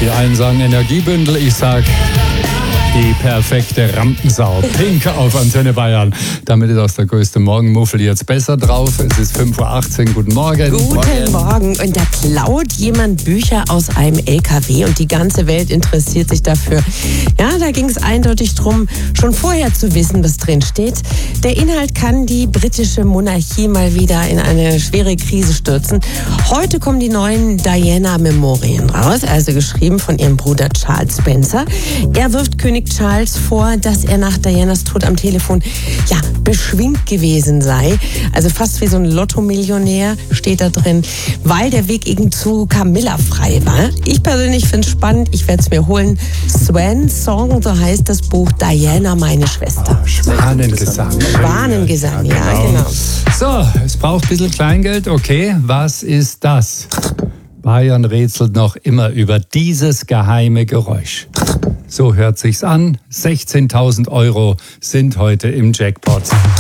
Die einen sagen Energiebündel, ich sag die perfekte Rampensau. Pink auf Antenne Bayern. Damit ist auch der größte Morgenmuffel jetzt besser drauf. Es ist 5:18 Uhr. Guten Morgen. Guten Morgen. Und da klaut jemand Bücher aus einem LKW und die ganze Welt interessiert sich dafür. Ja, da ging es eindeutig drum, schon vorher zu wissen, was drin steht. Der Inhalt kann die britische Monarchie mal wieder in eine schwere Krise stürzen. Heute kommen die neuen Diana-Memorien raus, also geschrieben von ihrem Bruder Charles Spencer. Er wirft König Charles vor, dass er nach Dianas Tod am Telefon beschwingt gewesen sei. Also fast wie so ein Lotto-Millionär steht da drin, weil der Weg eben zu Camilla frei war. Ich persönlich finde es spannend, ich werde es mir holen. Swan Song, so heißt das Buch, Diana, meine Schwester. Schwanengesang. Schwanengesang, ja, genau. So, es braucht ein bisschen Kleingeld. Okay, was ist das? Bayern rätselt noch immer über dieses geheime Geräusch. So hört sich's an. 16.000 € sind heute im Jackpot.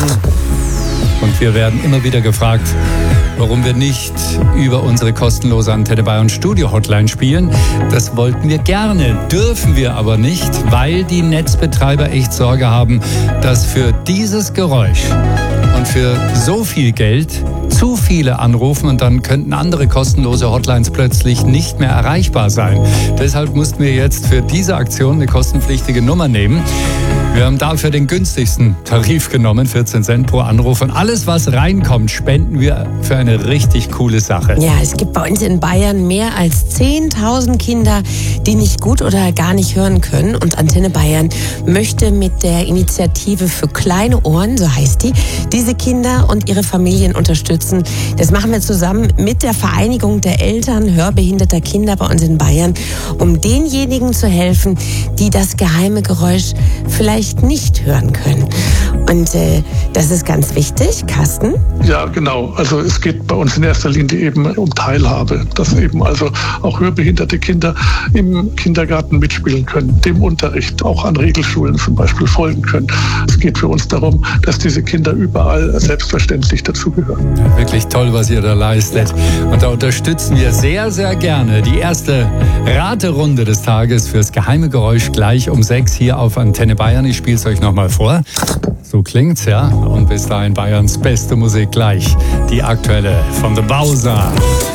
Und wir werden immer wieder gefragt, warum wir nicht über unsere kostenlose Antenne Bayern Studio Hotline spielen. Das wollten wir gerne, dürfen wir aber nicht, weil die Netzbetreiber echt Sorge haben, dass für dieses Geräusch und für so viel Geld zu viele anrufen und dann könnten andere kostenlose Hotlines plötzlich nicht mehr erreichbar sein. Deshalb mussten wir jetzt für diese Aktion eine kostenpflichtige Nummer nehmen. Wir haben dafür den günstigsten Tarif genommen, 14 Cent pro Anruf. Und alles, was reinkommt, spenden wir für eine richtig coole Sache. Ja, es gibt bei uns in Bayern mehr als 10.000 Kinder, die nicht gut oder gar nicht hören können. Und Antenne Bayern möchte mit der Initiative für kleine Ohren, so heißt die, diese Kinder und ihre Familien unterstützen. Das machen wir zusammen mit der Vereinigung der Eltern hörbehinderter Kinder bei uns in Bayern, um denjenigen zu helfen, die das geheime Geräusch vielleicht nicht hören können. Und das ist ganz wichtig. Carsten? Ja, genau. Also es geht bei uns in erster Linie eben um Teilhabe, dass eben also auch hörbehinderte Kinder im Kindergarten mitspielen können, dem Unterricht, auch an Regelschulen zum Beispiel folgen können. Es geht für uns darum, dass diese Kinder überall selbstverständlich dazugehören. Ja, wirklich toll, was ihr da leistet. Und da unterstützen wir sehr, sehr gerne die erste Raterunde des Tages fürs geheime Geräusch gleich um 6 hier auf Antenne Bayern. Ich spiele es euch nochmal vor. So klingt's, ja. Und bis dahin Bayerns beste Musik gleich. Die aktuelle von The Bowser.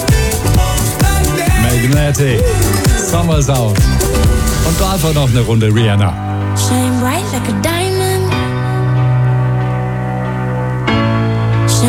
Magnetic. Summer's Out. Und einfach noch eine Runde Rihanna. Shine bright like a